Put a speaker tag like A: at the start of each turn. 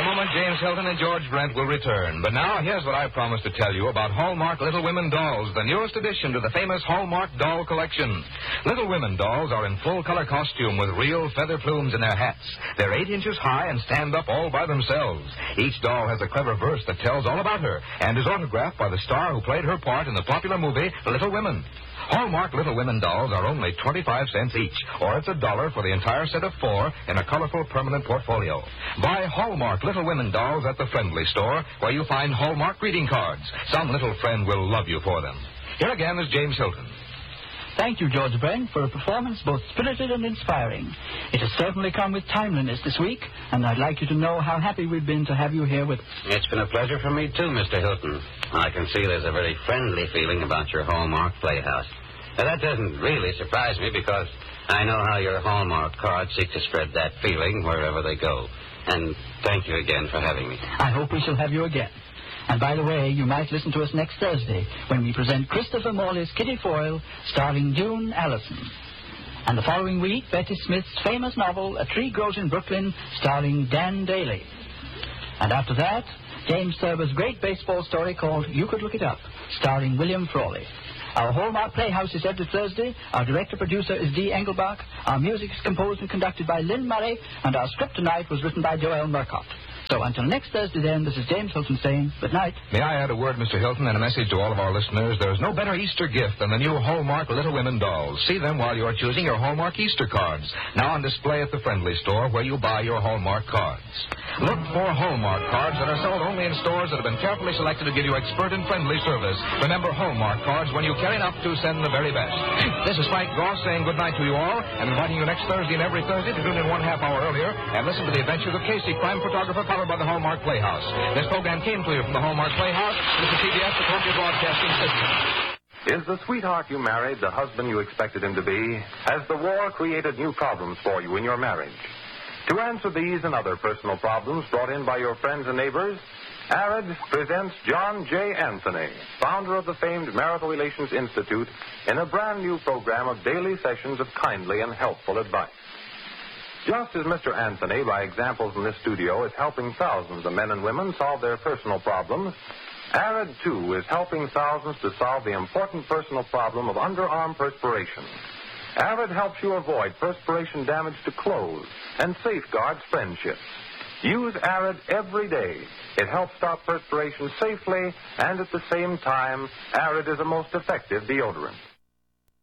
A: a moment, James Hilton and George Brent will return. But now, here's what I promised to tell you about Hallmark Little Women Dolls, the newest addition to the famous Hallmark doll collection. Little Women dolls are in full-color costume with real feather plumes in their hats. They're 8 inches high and stand up all by themselves. Each doll has a clever verse that tells all about her and is autographed by the star who played her part in the popular movie Little Women. Hallmark Little Women dolls are only 25 cents each, or it's $1 for the entire set of 4 in a colorful permanent portfolio. Buy Hallmark Little Women dolls at the Friendly Store, where you find Hallmark greeting cards. Some little friend will love you for them. Here again is James Hilton.
B: Thank you, George Brent, for a performance both spirited and inspiring. It has certainly come with timeliness this week, and I'd like you to know how happy we've been to have you here with us.
C: It's been a pleasure for me, too, Mr. Hilton. I can see there's a very friendly feeling about your Hallmark Playhouse. Now, that doesn't really surprise me, because I know how your Hallmark cards seek to spread that feeling wherever they go. And thank you again for having me.
B: I hope we shall have you again. And by the way, you might listen to us next Thursday when we present Christopher Morley's Kitty Foyle, starring June Allison. And the following week, Betty Smith's famous novel, A Tree Grows in Brooklyn, starring Dan Daly. And after that, James Thurber's great baseball story called You Could Look It Up, starring William Frawley. Our Hallmark Playhouse is every Thursday. Our director-producer is Dee Engelbach. Our music is composed and conducted by Lynn Murray. And our script tonight was written by Joel Murcott. So until next Thursday, then, this is James Hilton saying good night.
A: May I add a word, Mr. Hilton, and a message to all of our listeners? There's no better Easter gift than the new Hallmark Little Women dolls. See them while you're choosing your Hallmark Easter cards. Now on display at the Friendly Store, where you buy your Hallmark cards. Look for Hallmark cards that are sold only in stores that have been carefully selected to give you expert and friendly service. Remember Hallmark cards when you care enough to send the very best. This is Frank Goss saying good night to you all, and inviting you next Thursday and every Thursday to tune in 1/2 hour earlier and listen to the adventures of Casey, crime photographer, followed by the Hallmark Playhouse. This program came to you from the Hallmark Playhouse. This is CBS, the Columbia Broadcasting System.
D: Is the sweetheart you married the husband you expected him to be? Has the war created new problems for you in your marriage? To answer these and other personal problems brought in by your friends and neighbors, ARID presents John J. Anthony, founder of the famed Marital Relations Institute, in a brand new program of daily sessions of kindly and helpful advice. Just as Mr. Anthony, by examples in this studio, is helping thousands of men and women solve their personal problems, ARID, too, is helping thousands to solve the important personal problem of underarm perspiration. ARID helps you avoid perspiration damage to clothes and safeguards friendships. Use ARID every day. It helps stop perspiration safely, and at the same time, ARID is a most effective deodorant.